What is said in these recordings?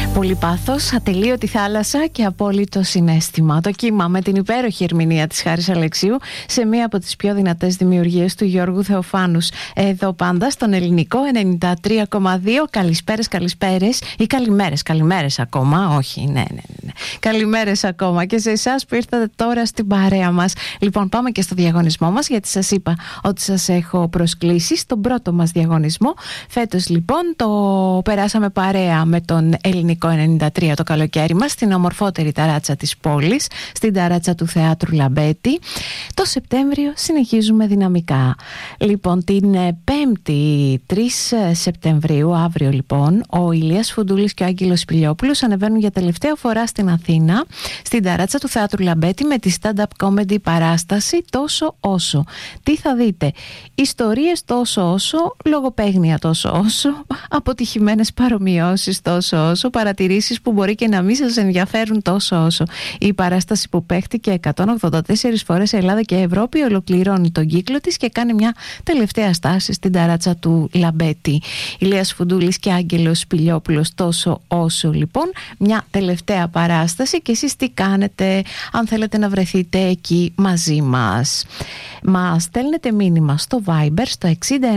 Πολύ πάθος, ατελείωτη θάλασσα και απόλυτο συναίσθημα. Το κύμα με την υπέροχη ερμηνεία της Χάρης Αλεξίου σε μία από τις πιο δυνατές δημιουργίες του Γιώργου Θεοφάνους. Εδώ πάντα στον ελληνικό 93,2. Καλησπέρες ή καλημέρες ακόμα. Όχι, ναι. Καλημέρες ακόμα και σε εσάς που ήρθατε τώρα στην παρέα μας. Λοιπόν, πάμε και στο διαγωνισμό μας, γιατί σας είπα ότι σας έχω προσκλήσει στον πρώτο μας διαγωνισμό. Φέτος λοιπόν το περάσαμε παρέα με τον ελληνικό 93 το καλοκαίρι μας στην ομορφότερη ταράτσα της πόλης, στην ταράτσα του Θεάτρου Λαμπέτη. Το Σεπτέμβριο συνεχίζουμε δυναμικά. Λοιπόν, την 5η 3 Σεπτεμβρίου, αύριο λοιπόν, ο Ηλίας Φουντούλης και ο Άγγελος Πηλιόπουλος ανεβαίνουν για τελευταία φορά στην Αθήνα, στην ταράτσα του Θεάτρου Λαμπέτη, με τη stand-up comedy παράσταση Τόσο Όσο. Τι θα δείτε? Ιστορίες τόσο όσο, λογοπαίγνια τόσο όσο, αποτυχημένες παρομοιώσεις τόσο όσο, παρατηρήσεις που μπορεί και να μην σας ενδιαφέρουν τόσο όσο. Η παράσταση που παίχτηκε 184 φορές σε Ελλάδα και Ευρώπη ολοκληρώνει τον κύκλο της και κάνει μια τελευταία στάση στην ταράτσα του Λαμπέτη. Ηλίας Φουντούλης και Άγγελος Πηλιόπουλος, Τόσο Όσο λοιπόν, μια τελευταία παράσταση. Και εσείς τι κάνετε αν θέλετε να βρεθείτε εκεί μαζί μας? Μας στέλνετε μήνυμα στο Viber στο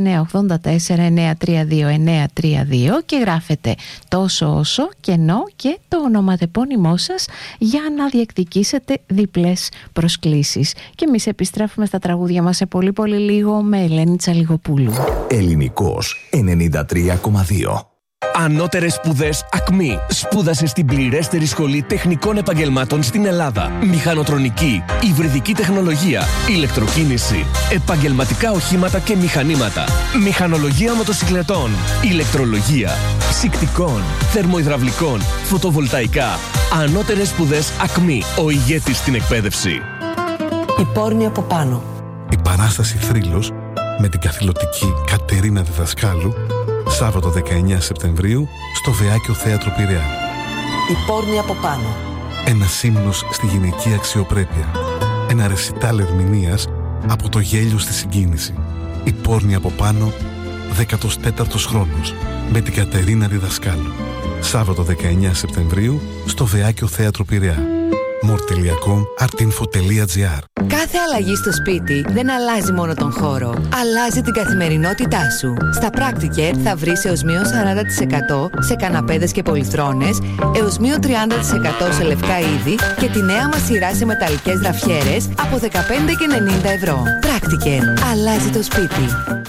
6984-932-932 και γράφετε Τόσο Όσο, κενό και το ονοματεπώνυμό σας για να διεκδικήσετε διπλές προσκλήσεις. Και εμείς επιστρέφουμε στα τραγούδια μας σε πολύ λίγο με Ελένη Τσαλιγοπούλου. Ελληνικός 93,2. Ανώτερες σπουδές ΑΚΜΗ. Σπούδασε στην πληρέστερη σχολή τεχνικών επαγγελμάτων στην Ελλάδα. Μηχανοτρονική, υβριδική τεχνολογία, ηλεκτροκίνηση, επαγγελματικά οχήματα και μηχανήματα, μηχανολογία μοτοσυκλετών, ηλεκτρολογία, ψυκτικών, θερμοϊδραυλικών, φωτοβολταϊκά. Ανώτερες σπουδές ΑΚΜΗ. Ο ηγέτης στην εκπαίδευση. Η πόρνη από πάνω. Η παράσταση Θρύλος με την καθηλωτική Κατερίνα Διδασκάλου, Σάββατο 19 Σεπτεμβρίου στο Βεάκιο Θέατρο Πειραιά. Η πόρνη από πάνω. Ένας ύμνος στη γυναική αξιοπρέπεια. Ένα ρεσιτάλ ερμηνείας από το γέλιο στη συγκίνηση. Η πόρνη από πάνω, 14ος χρόνος, με την Κατερίνα Διδασκάλου. Σάββατο 19 Σεπτεμβρίου στο Βεάκιο Θέατρο Πειραιά. more.com.artinfo.gr. Κάθε αλλαγή στο σπίτι δεν αλλάζει μόνο τον χώρο, αλλάζει την καθημερινότητά σου. Στα Practicare θα βρεις έως μείον 40% σε καναπέδες και πολυθρόνες, έως μείον 30% σε λευκά είδη και τη νέα μας σειρά σε μεταλλικές γραφιέρες από 15 και 90 ευρώ. Practicare. Αλλάζει το σπίτι.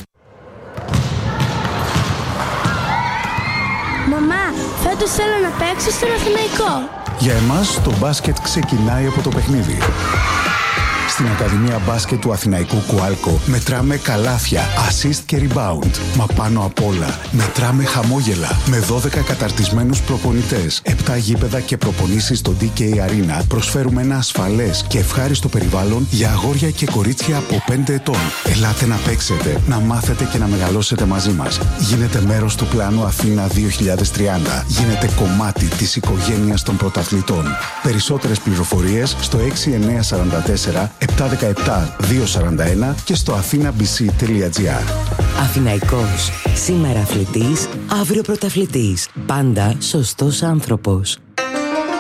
Μαμά, φέτος θέλω να παίξω στον Αθηναϊκό. Για εμάς το μπάσκετ ξεκινάει από το παιχνίδι. Στην Ακαδημία Μπάσκετ του Αθηναϊκού Κουάλκο μετράμε καλάθια, assist και rebound. Μα πάνω απ' όλα μετράμε χαμόγελα. Με 12 καταρτισμένους προπονητές, 7 γήπεδα και προπονήσεις στο DK Arena προσφέρουμε ένα ασφαλές και ευχάριστο περιβάλλον για αγόρια και κορίτσια από 5 ετών. Ελάτε να παίξετε, να μάθετε και να μεγαλώσετε μαζί μας. Γίνετε μέρος του πλάνου Αθήνα 2030. Γίνετε κομμάτι της οικογένειας των πρωταθλητών. Περισσότερες πληροφορίες στο 6944 717-241 και στο athenabc.gr. Αθηναϊκός. Σήμερα αθλητής, αύριο πρωταθλητής. Πάντα σωστός άνθρωπος.